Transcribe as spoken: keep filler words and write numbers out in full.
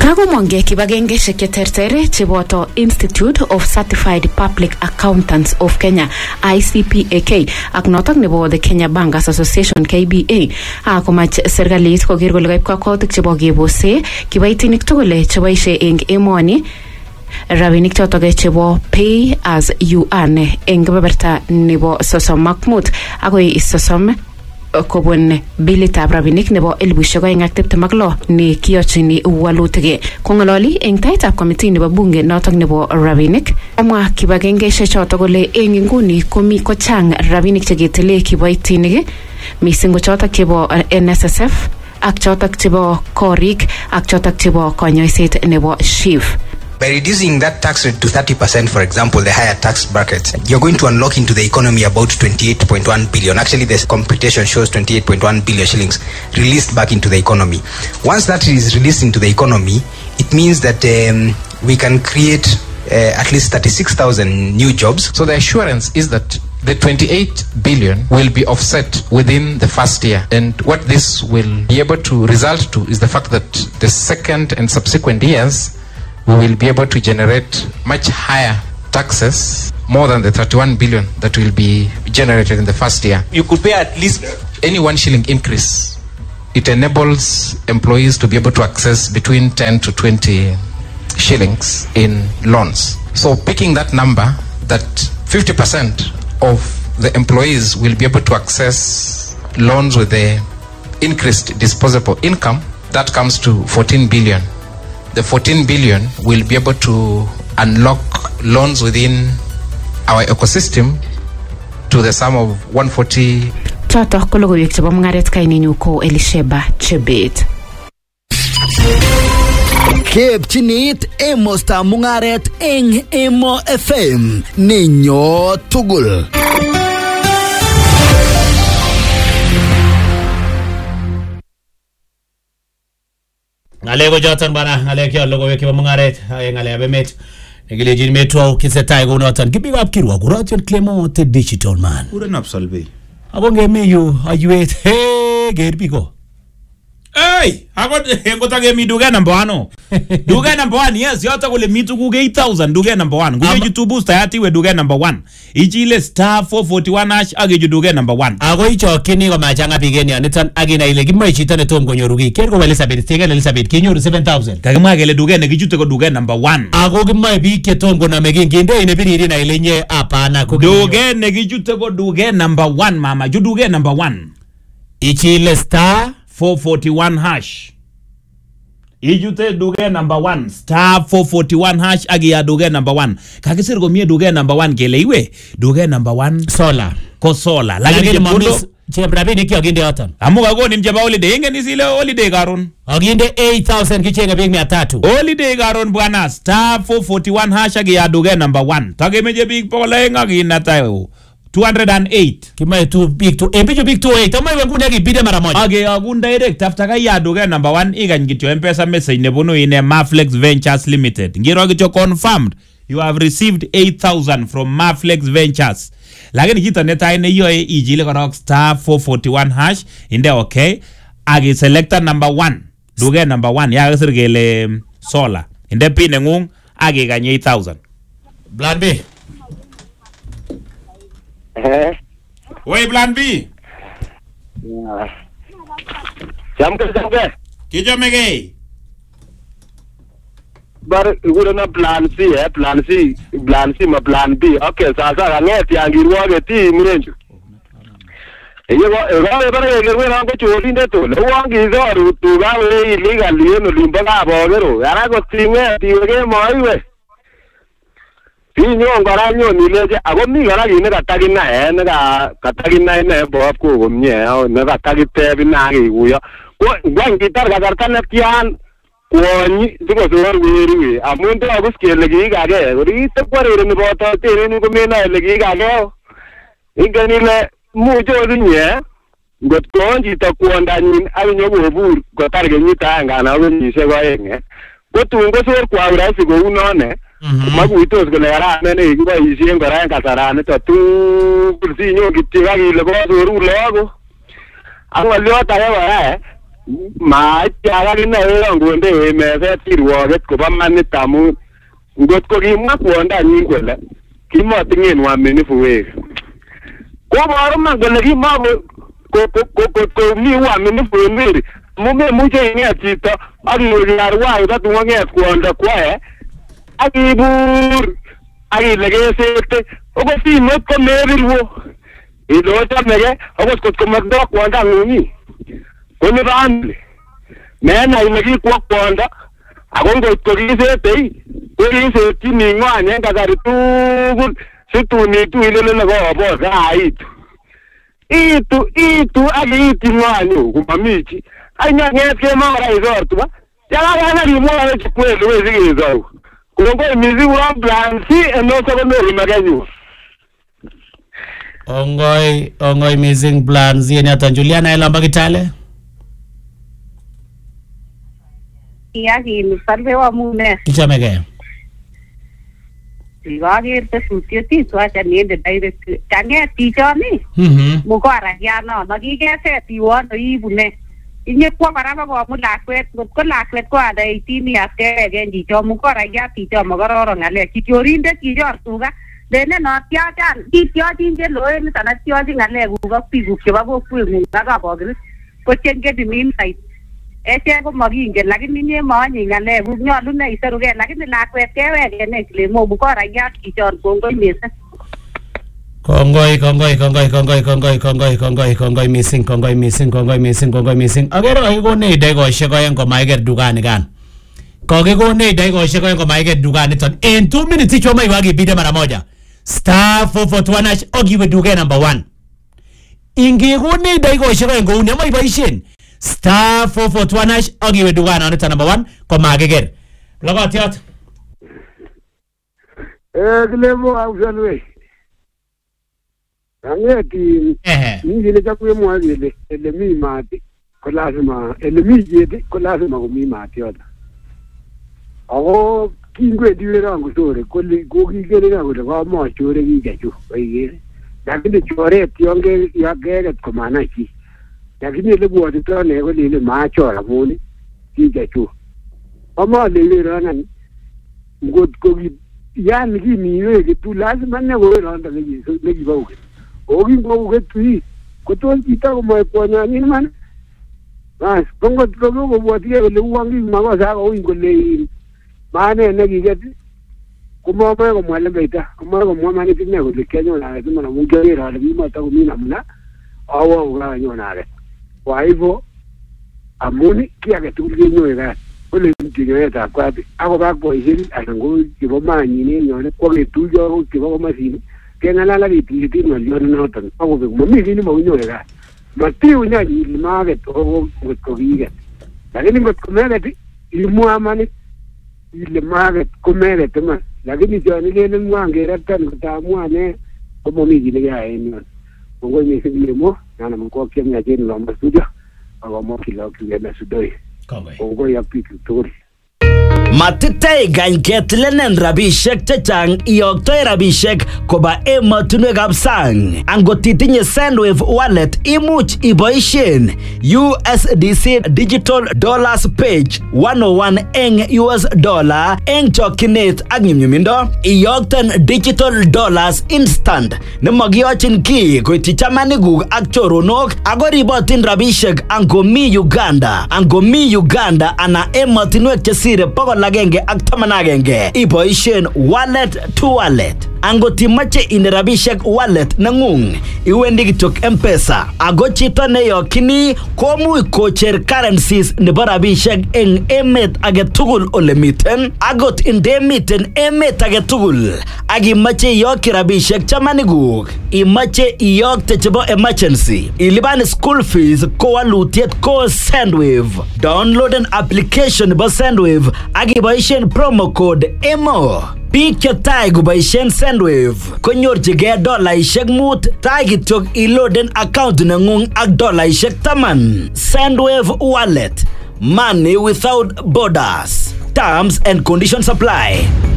Kagomonge kibagengeshek cheterter cheboto Institute of Certified Public Accountants of Kenya I C P A K ak notok nebo the Kenya Bankers Association K B A akomach serikalit koker kole kaib kakwautik chebo kebose kibaitinik tugul cheboishe eng emoni rabinik chotok chebo pay as you earn eng kebeberta nebo sosom ak mut akoi sosom kobun bilitab rabinik nebo elibushek oeng ak tiptem ak lo ne kiyochini walutik kongololi eng taitab committee nebo bunge notok nebo rabinik amwa kibagengeishek chotok kole eng inguni komi kochang rabinik cheketile kiboitinik mising ko chotok chebo N S S F ak chotok chebo korik ak chotok chebo konyoiset nebo S H I F. By reducing that tax rate to thirty percent, for example, the higher tax bracket, you're going to unlock into the economy about twenty-eight point one billion. Actually, this computation shows twenty-eight point one billion shillings released back into the economy. Once that is released into the economy, it means that um, we can create uh, at least thirty-six thousand new jobs. So the assurance is that the twenty-eight billion will be offset within the first year. And what this will be able to result to is the fact that the second and subsequent years, we will be able to generate much higher taxes, more than the thirty-one billion that will be generated in the first year. You could pay at least any one shilling increase. It enables employees to be able to access between ten to twenty shillings in loans. So picking that number, that fifty percent of the employees will be able to access loans with the increased disposable income, that comes to fourteen billion. The fourteen billion will be able to unlock loans within our ecosystem to the sum of one hundred forty. Chotok ko logoiwek chebo mungaret kaininyu ko Elisheba Chebet. Kepchinit emosta mungaret eng Emo F M ninyo tugul. Ngale ko joton bana ngale kyo logoiwek chebo mungaret ngale abemet negilejin metro kisetai ko noton kibigap kirwa kurotion Clement Digital Man kuren absolve abonge meyu ayuet he gerbiko hey akot engoto ke mi duka number one duka number one yes yoto kole mi tuguk eight thousand duka number one nguje YouTube booster yati we duka number one ichile star four forty-one hash age duka number one ago icho kini ko machanga bigeni aniton agina ile kimoe chito ne tom konyoru ki ker ko Elizabeth tegen Elizabeth kenyoru seven thousand kakimwa kele duka ne kichute ko duka number one ago kimoe biik che tom koname kinginde ine biriri na ile nye hapana ko duka ne kichute ko duka number one mama ju duka number one ichile star four forty-one hash ijute duge number one star four forty-one hash agi ya duge number one kakisir ko mie duge number one kele iwe duge number one sola ko sola lakini chepkundo chebrabi kyo kinde yoton amuka goni mjeba holiday ingen isile holiday karon aginde eight thousand kichenge big mia tatu holiday karon bwana star four forty-one hash agi ya duge number one tagemeje big pole ngagi natayo two hundred eight kimae tu big to embejo big to eight ama ngune akipide mara moja age agun direct after kai ya duga number one igany kityo M-Pesa message nebunu ine Maflex Ventures Limited ngiro kityo confirmed you have received eight thousand from Maflex Ventures lakini kito netai ne yoe ijile korok star four forty-one hash inde okay age selector number one duga number one ya gesir kele sola inde pin ngung age ganye eight thousand plan B. Eh. Woi plan B. Ya. Jam ke jam ke. Kijame ke. Bar guru na plan C eh plan C plan C ma plan B. Okay sasa nget yang girwa ke ti mirenju. Eyo ro ro re gerwe na ko chori nde to. Lo wangi zo ru tu ga we illegal no limba ga bo gero. Ara ko tinge ti ge mo iwe. Inyo ngara nyo nileje ago mi gara gine katagina eh na katagina ne bo ko gomye ne katagite bina gi guyo ko gwan gitar ga garta ne pian ko ni digo zor wiri amunde agus ke legi ga ge ri te pore ne bo to te ni ko me na legi ga ge ingani le mu jo nye got ko nji ta ko ndani ayo go bur ko targe ni ta ngana go ni se go enge ko tu ngo sor kwa ura si go unone maguitos ko le ara ne iba isien gara kasarane to tu kursi nyo gitti ga gi le go ru logo angwa lyo ta ya ba ma tiaga ne ngonde meset kirwoget koba manit amun ngot ko kimwa kwonda nyin kole kimoting'en uaminifu wewe ko baro man kole kimo ko ko ko ko mi uaminifu wewe mume muche ingia chito akilarwai tatu nget kwonda kwae akibur akilegezete oko simot ko merilwo ilo tamege oko kot ko magdo kwonda nguni kone bamle mena imegi kwa kwonda akongo kokisete kokisete ni ngwane ngazari tugul situni tu ile le go bo gaitu itu itu agiti ngwane kumamichi anya ngeke mara izortu ba yala kana limo wa chikwelo wezigizo kongo mizi wa blansi enoso kono maganyu ongoi ongoi amazing plans yeni atan Juliana elamba kitale ya ki salve wa mune kichamege Sigage te sutio ti swacha ni de direct kange ti choni mhm mukora ya no magigese ti wono ibune inye kwa baraba go mu lakwet ko lakwet ko ada eighteen years ke genji cho mukora ya ti cho magororo ngale ki yorinde ki yor tuga dene no tia kan ti tio tinje loe ni sana tio ji ngale gu go pi gu ke ba go pu mu ga ba gri ko chenge di min sai ese ko maginge lakini nye manyi ngale gu nyolu ne isaruge lakini lakwet ke wege ne kile mo mukora ya ti cho kongo mesa kongoi kongoi kongoi kongoi kongoi kongoi kongoi kongoi missing kongoi missing kongoi missing kongoi missing agero kakikone daikoshek oeng komaiker dukani kan kakikone daikoshek oeng komaiker dukani ton en two minutes ichoma iwakipite mara moja star four four one hash okiwe duke number one ingikone daikoshek oeng kouni amaiboishen star four four one hash okiwe dukanonito number one komakiker logotiot eh kilemo ausalwe angeti ehe ngile chakwe mwagile ele mi mati ko lazima ele mi jeti ko lazima ko mi mati yoda ago kingwe diwe rangu sore ko li go kigere rangu de ba mo chore gigechu oyire lakini chore tionge ya gege ko mana chi lakini le buoti to ne ko le ma chora muni gigechu ama le le ranan ngot ko yan gi mi we ke tu lazima ne go randa le gi le gi bauke ogi ngo getui koton kita como konya ni man bas pongo todo go botie le wangi mago sa go ingo le mane ne gigeti como me como le beita como como mane tiene go le kenyo na de mana munge ra le mi mata go mi namna awo ga nyo na le kwa hivyo amuni kia ke tu le nyo ga ole ntinyo eta kwa ago ba ko hili anango kibo manyi ni nyo ne ko le tu yo kibo masini que ngala la dititi no yo no tan pago be mo mi ni mo nyo ga mati unya ni ma ge to go ko giga lakini ngot komele ti ilmu amani ile ma ge komele tema lakini jo ni le mwange ratan ta mwane ko mo mi ni ga en ngo ni se ile mo na mo ko ke nya je no mo studio ago mo kilo ki na sudoi ngo ya pitu tori Matitei ganketlenen rabishek chechang iyoktoi rabishek koba emotunwekab sang. Angot itinye Sendwave wallet imuch iboishen U S D C Digital Dollars Page one oh one eng U S dollar eng chokchinet ak nyumnyumindo. Iyokten digital dollars instant nemokiyochin ki koityi chamanikuk ak choronok ako ribotin rabishek angomi Uganda angomi Uganda ana emotinwek chesire pokol agenge ak taman agenge iboishen wallet to wallet. Angot imache inde rabishek wallet nengung iwendi kityok M-Pesa ako chito neyokyini komuch kocher currencies nebo rabishek eng emet age tugul ole miten. Agot inde miten emet age tugul ak imache iyokyi rabishek chamanikuk, imache iyokte chebo emergency, ilipan school fees, ko walutiet ko Sendwave. Download an application nebo Sendwave ak iboishen promo code emo. Biik chetai kuboishen Sendwave konyorchigei dolaishek mut tai kityok iloaden account nengung ak dolaishek taman. Sendwave wallet, money without borders. Terms and conditions apply.